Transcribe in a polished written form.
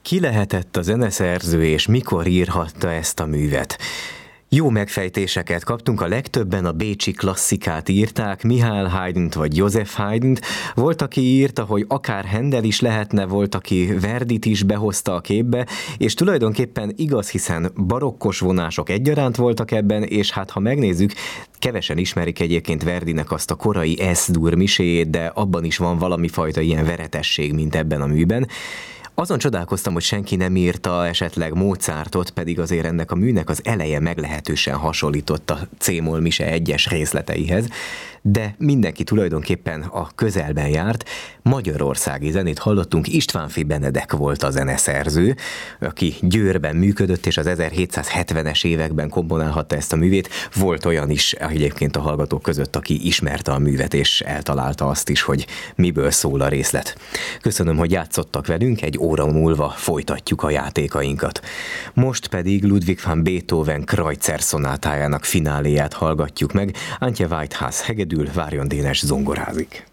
Ki lehetett a zeneszerző, és mikor írhatta ezt a művet? Jó megfejtéseket kaptunk, a legtöbben a bécsi klasszikát írták, Mihály Haydnt vagy József Haydnt. Volt, aki írta, hogy akár Händel is lehetne, volt, aki Verdit is behozta a képbe, és tulajdonképpen igaz, hiszen barokkos vonások egyaránt voltak ebben, és hát ha megnézzük, kevesen ismerik egyébként Verdinek azt a korai S-dur miséjét, de abban is van valami fajta ilyen veretesség, mint ebben a műben. Azon csodálkoztam, hogy senki nem írta esetleg Mozartot, pedig azért ennek a műnek az eleje meglehetősen hasonlított a C-moll mise egyes részleteihez, de mindenki tulajdonképpen a közelben járt. Magyarországi zenét hallottunk, Istvánffy Benedek volt a zeneszerző, aki Győrben működött, és az 1770-es években komponálhatta ezt a művét. Volt olyan is egyébként a hallgatók között, aki ismerte a művet, és eltalálta azt is, hogy miből szól a részlet. Köszönöm, hogy játszottak velünk, egy óra múlva folytatjuk a játékainkat. Most pedig Ludwig van Beethoven Kreutzer szonátájának fináléját hallgatjuk meg. Antje Whitehouse hegedül, Várjon Dénes zongorázik.